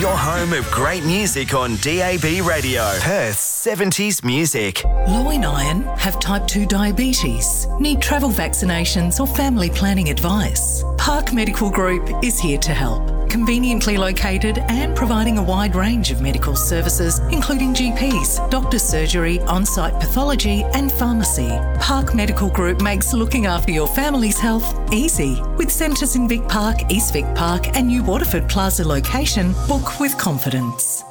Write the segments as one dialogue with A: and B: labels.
A: Your home of great music on DAB Radio. Perth's 70s music.
B: Low in iron, have type 2 diabetes, need travel vaccinations or family planning advice. Park Medical Group is here to help. Conveniently located and providing a wide range of medical services, including GPs, doctor's surgery, on-site pathology and pharmacy. Park Medical Group makes looking after your family's health easy. With centres in Vic Park, East Vic Park and New Waterford Plaza location, book with confidence.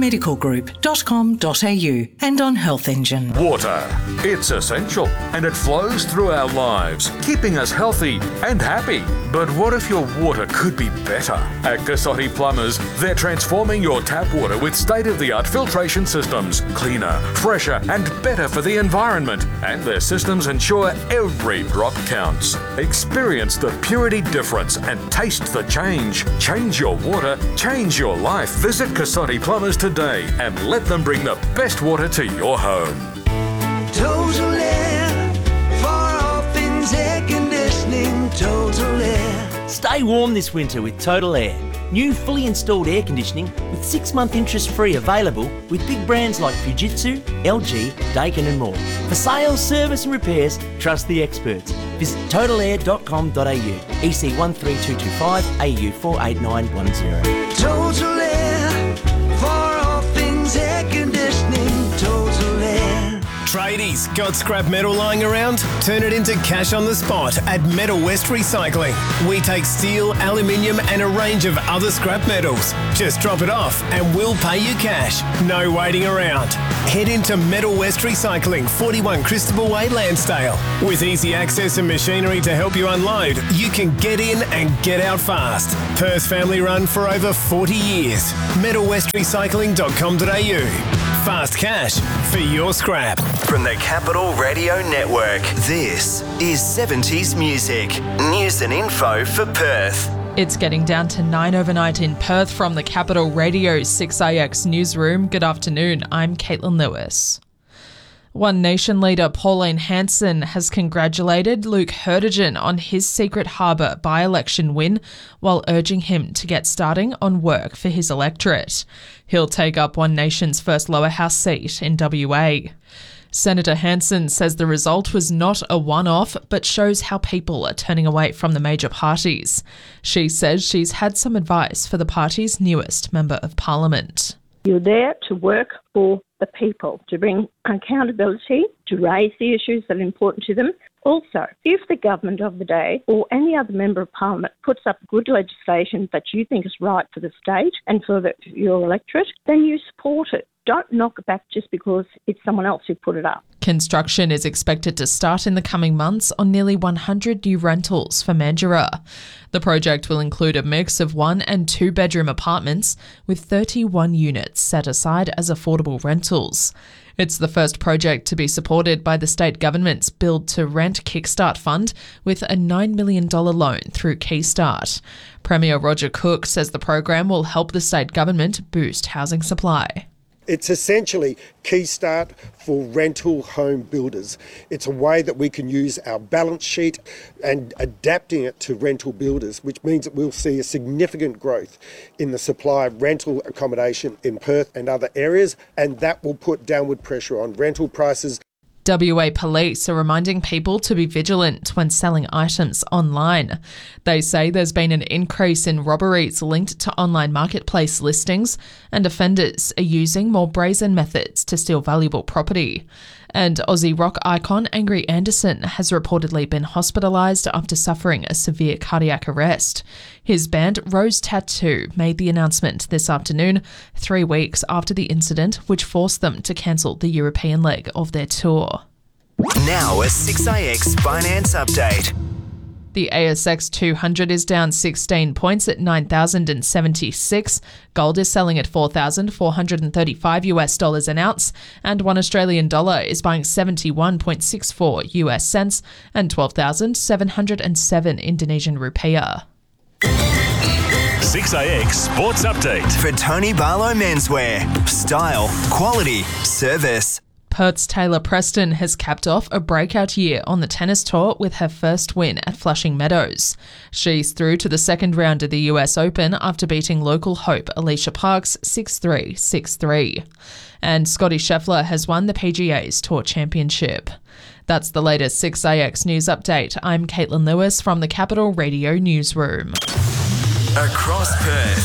B: parkmedicalgroup.com.au and on Health Engine.
C: Water. It's essential and it flows through our lives, keeping us healthy and happy. But what if your water could be better? At Cassotti Plumbers, they're transforming your tap water with state-of-the-art filtration systems, cleaner, fresher and better for the environment. And their systems ensure every drop counts. Experience the purity difference and taste the change. Change your water, change your life. Visit Cassotti Plumbers today and let them bring the best water to your home.
D: Total Air, for all things air conditioning, Total Air.
E: Stay warm this winter with Total Air. New fully installed air conditioning with 6-month interest-free available with big brands like Fujitsu, LG, Daikin and more. For sales, service and repairs, trust the experts. Visit totalair.com.au, EC 13225 AU 48910.
D: Total Air, for all things air conditioning, Total Air.
F: Tradies, got scrap metal lying around? Turn it into cash on the spot at Metal West Recycling. We take steel, aluminium and a range of other scrap metals. Just drop it off and we'll pay you cash. No waiting around. Head into Metal West Recycling, 41 Christabel Way, Lansdale. With easy access and machinery to help you unload, you can get in and get out fast. Perth family run for over 40 years. metalwestrecycling.com.au. Fast cash for your scrap.
A: From the Capital Radio Network, this is 70s music. News and info for Perth.
G: It's getting down to 9 overnight in Perth from the Capital Radio 6IX newsroom. Good afternoon, I'm Caitlin Lewis. One Nation leader Pauline Hanson has congratulated Luke Hertigan on his Secret Harbour by-election win while urging him to get starting on work for his electorate. He'll take up One Nation's first lower house seat in WA. Senator Hanson says the result was not a one-off, but shows how people are turning away from the major parties. She says she's had some advice for the party's newest Member of Parliament.
H: You're there to work for the people, to bring accountability, to raise the issues that are important to them. Also, if the government of the day or any other Member of Parliament puts up good legislation that you think is right for the state and for your electorate, then you support it. Don't knock it back just because it's someone else who put it up.
G: Construction is expected to start in the coming months on nearly 100 new rentals for Mandurah. The project will include a mix of 1- and 2-bedroom apartments with 31 units set aside as affordable rentals. It's the first project to be supported by the state government's Build to Rent Kickstart Fund with a $9 million loan through Keystart. Premier Roger Cook says the program will help the state government boost housing supply.
I: It's essentially Keystart for rental home builders. It's a way that we can use our balance sheet and adapting it to rental builders, which means that we'll see a significant growth in the supply of rental accommodation in Perth and other areas, and that will put downward pressure on rental prices.
G: WA Police are reminding people to be vigilant when selling items online. They say there's been an increase in robberies linked to online marketplace listings, and offenders are using more brazen methods to steal valuable property. And Aussie rock icon Angry Anderson has reportedly been hospitalised after suffering a severe cardiac arrest. His band Rose Tattoo made the announcement this afternoon, 3 weeks after the incident which forced them to cancel the European leg of their tour.
A: Now a 6IX finance update.
G: The ASX 200 is down 16 points at 9,076. Gold is selling at $4,435 an ounce, and $1 Australian dollar is buying 71.64 US cents and 12,707 Indonesian rupiah.
J: 6IX Sports Update.
A: For Tony Barlow Menswear. Style, quality, service.
G: Perth's Taylor Preston has capped off a breakout year on the tennis tour with her first win at Flushing Meadows. She's through to the second round of the US Open after beating local hope Alicia Parks 6-3, 6-3. And Scotty Scheffler has won the PGA's Tour Championship. That's the latest 6AX News Update. I'm Caitlin Lewis from the Capital Radio Newsroom.
A: Across Perth.